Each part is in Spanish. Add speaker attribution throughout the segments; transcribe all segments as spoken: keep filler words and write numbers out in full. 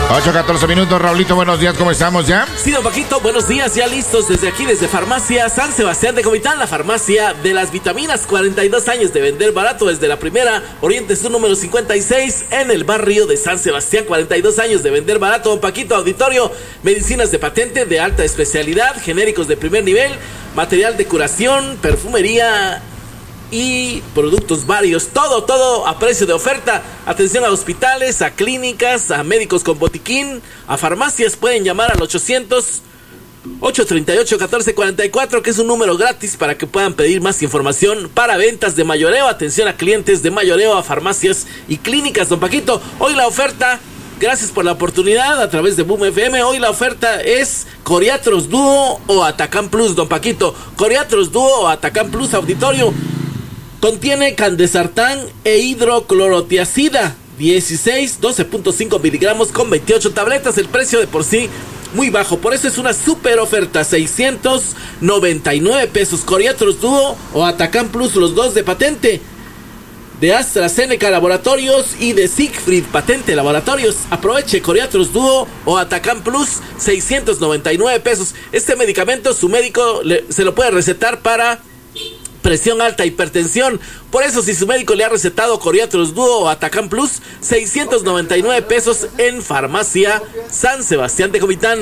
Speaker 1: ocho catorce minutos, Raulito, buenos días, ¿cómo estamos ya?
Speaker 2: Sí, don Paquito, buenos días, ya listos desde aquí, desde Farmacia San Sebastián de Comitán, la farmacia de las vitaminas, cuarenta y dos años de vender barato desde la primera, Oriente Sur número cincuenta y seis, en el barrio de San Sebastián, cuarenta y dos años de vender barato, don Paquito, auditorio, medicinas de patente de alta especialidad, genéricos de primer nivel, material de curación, perfumería y productos varios, todo, todo a precio de oferta. Atención a hospitales, a clínicas, a médicos con botiquín, a farmacias. Pueden llamar al ochocientos, ochocientos treinta y ocho, catorce cuarenta y cuatro, que es un número gratis para que puedan pedir más información para ventas de mayoreo. Atención a clientes de mayoreo, a farmacias y clínicas, don Paquito. Hoy la oferta, gracias por la oportunidad a través de Boom F M. Hoy la oferta es Coriatros Duo o Atacán Plus, don Paquito. Coriatros Duo o Atacán Plus, auditorio. Contiene candesartán e hidroclorotiazida, dieciséis, doce punto cinco miligramos con veintiocho tabletas. El precio de por sí muy bajo, por eso es una super oferta, seiscientos noventa y nueve pesos. Coriatros Duo o Atacán Plus, los dos de patente de AstraZeneca Laboratorios y de Siegfried Patente Laboratorios. Aproveche Coriatros Duo o Atacán Plus, seiscientos noventa y nueve pesos. Este medicamento su médico le, se lo puede recetar para presión alta, hipertensión. Por eso, si su médico le ha recetado Coriatros Duo o Atacán Plus, seiscientos noventa y nueve pesos en Farmacia San Sebastián de Comitán.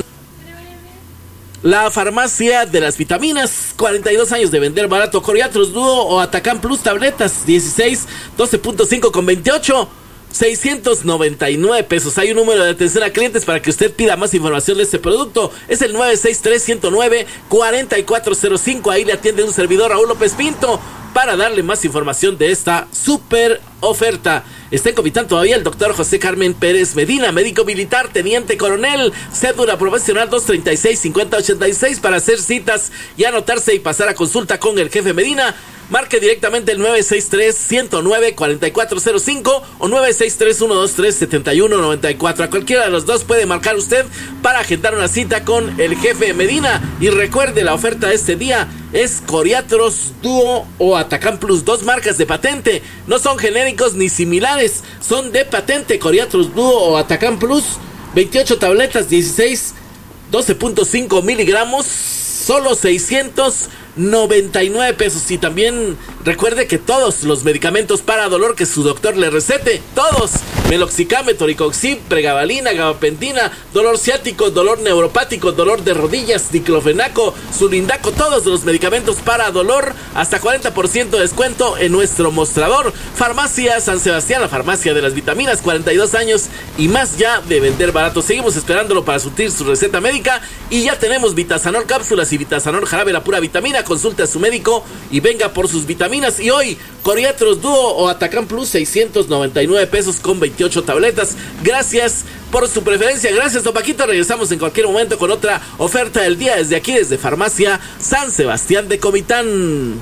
Speaker 2: La farmacia de las vitaminas, cuarenta y dos años de vender barato. Coriatros Duo o Atacán Plus, tabletas, dieciséis, doce punto cinco con veintiocho, seiscientos noventa y nueve pesos. Hay un número de atención a clientes para que usted pida más información de este producto. Es el nueve seis tres, uno cero nueve, cuatro cuatro cero cinco. Ahí le atiende un servidor, Raúl López Pinto, para darle más información de esta super oferta. Está en Comitán todavía el doctor José Carmen Pérez Medina, médico militar, teniente coronel, cédula profesional dos treinta y seis, cincuenta ochenta y seis, para hacer citas y anotarse y pasar a consulta con el jefe Medina. Marque directamente el nueve seis tres, uno cero nueve, cuatro cuatro cero cinco o nueve seis tres, uno dos tres, siete uno nueve cuatro. A cualquiera de los dos puede marcar usted para agendar una cita con el jefe Medina. Y recuerde, la oferta de este día es Coriatros Duo o Atacán Plus, dos marcas de patente. No son genéricos ni similares, son de patente. Coriatros Duo o Atacán Plus, veintiocho tabletas, dieciséis, doce punto cinco miligramos, solo seiscientos noventa y nueve pesos. Y también recuerde que todos los medicamentos para dolor que su doctor le recete, todos, meloxicam, toricoxib, pregabalina, gabapentina, dolor ciático, dolor neuropático, dolor de rodillas, diclofenaco, sulindaco, todos los medicamentos para dolor, hasta cuarenta por ciento de descuento en nuestro mostrador. Farmacia San Sebastián, la farmacia de las vitaminas, cuarenta y dos años y más ya de vender barato. Seguimos esperándolo para surtir su receta médica y ya tenemos Vitasanol cápsulas y Vitasanol jarabe, la pura vitamina. Consulte a su médico y venga por sus vitaminas. Y hoy, Coriatros Duo o Atacán Plus, seiscientos noventa y nueve pesos con veintiocho tabletas. Gracias por su preferencia. Gracias, don Paquito. Regresamos en cualquier momento con otra oferta del día desde aquí, desde Farmacia San Sebastián de Comitán.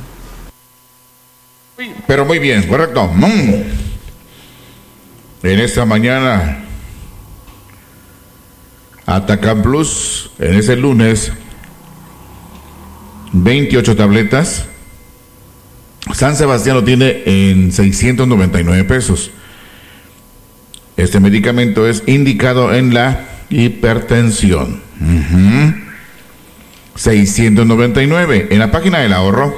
Speaker 1: Pero muy bien, correcto. Mm. En esta mañana, Atacán Plus, en ese lunes, veintiocho tabletas. San Sebastián lo tiene en seiscientos noventa y nueve pesos. Este medicamento es indicado en la hipertensión. Uh-huh. seiscientos noventa y nueve. En la página del ahorro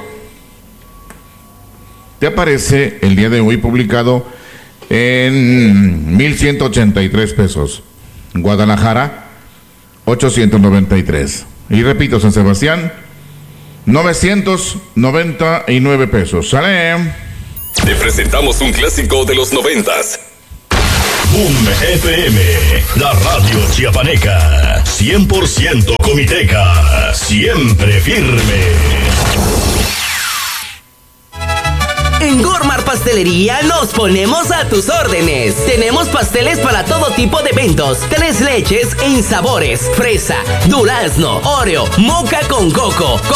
Speaker 1: te aparece el día de hoy publicado en mil ciento ochenta y tres pesos. Guadalajara, ochocientos noventa y tres. Y repito, San Sebastián, novecientos noventa y nueve pesos. ¡Sale!
Speaker 3: Te presentamos un clásico de los noventas.
Speaker 4: Boom F M, la radio chiapaneca, cien por ciento comiteca, siempre firme.
Speaker 5: En Gormar Pastelería nos ponemos a tus órdenes. Tenemos pasteles para todo tipo de eventos, tres leches en sabores, fresa, durazno, oreo, moca con coco,